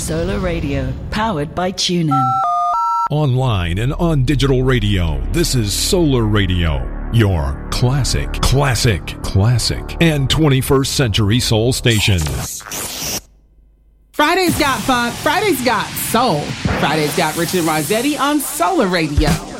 Solar Radio, powered by TuneIn. Online and on digital radio, this is Solar Radio, your classic, and 21st century soul station. Friday's got funk, Friday's got soul. Friday's got Richard Rossetti on Solar Radio.